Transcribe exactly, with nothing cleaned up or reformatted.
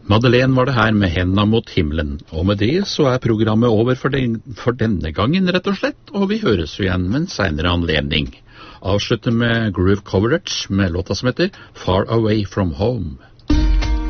Madeleine var det her med Hendene mot himmelen, og med det så er programmet over for, den, for denne gangen rett og slett, og vi høres jo igjen med en senere anledning. Avslutter med Groove Coverage med låta som heter Far Away From Home.